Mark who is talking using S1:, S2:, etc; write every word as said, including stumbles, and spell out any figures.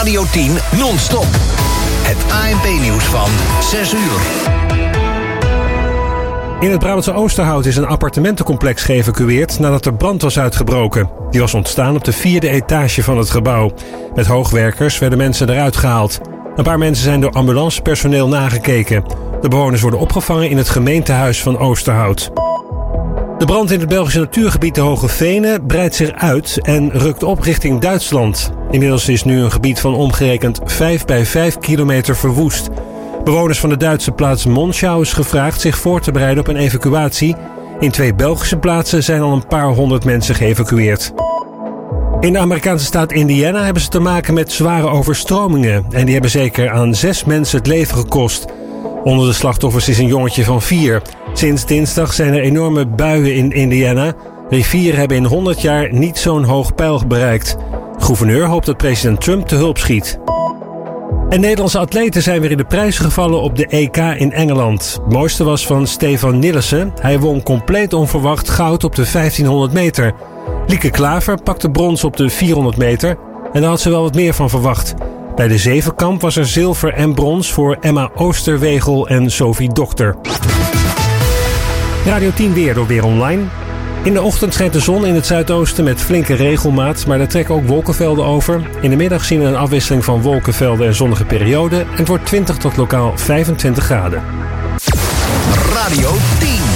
S1: Radio tien non-stop. Het A N P-nieuws van zes uur.
S2: In het Brabantse Oosterhout is een appartementencomplex geëvacueerd nadat er brand was uitgebroken. Die was ontstaan op de vierde etage van het gebouw. Met hoogwerkers werden mensen eruit gehaald. Een paar mensen zijn door ambulancepersoneel nagekeken. De bewoners worden opgevangen in het gemeentehuis van Oosterhout. De brand in het Belgische natuurgebied de Hoge Venen breidt zich uit en rukt op richting Duitsland. Inmiddels is nu een gebied van omgerekend vijf bij vijf kilometer verwoest. Bewoners van de Duitse plaats Monschau is gevraagd zich voor te bereiden op een evacuatie. In twee Belgische plaatsen zijn al een paar honderd mensen geëvacueerd. In de Amerikaanse staat Indiana hebben ze te maken met zware overstromingen. En die hebben zeker aan zes mensen het leven gekost. Onder de slachtoffers is een jongetje van vier. Sinds dinsdag zijn er enorme buien in Indiana. Rivieren hebben in honderd jaar niet zo'n hoog peil bereikt. De gouverneur hoopt dat president Trump te hulp schiet. En Nederlandse atleten zijn weer in de prijzen gevallen op de E K in Engeland. Het mooiste was van Stefan Nillissen. Hij won compleet onverwacht goud op de vijftienhonderd meter. Lieke Klaver pakte brons op de vierhonderd meter. En daar had ze wel wat meer van verwacht. Bij de zevenkamp was er zilver en brons voor Emma Oosterwegel en Sophie Dokter. Radio tien weer door Weer Online. In de ochtend schijnt de zon in het zuidoosten met flinke regelmaat, maar er trekken ook wolkenvelden over. In de middag zien we een afwisseling van wolkenvelden en zonnige perioden. En het wordt twintig tot lokaal vijfentwintig graden.
S1: Radio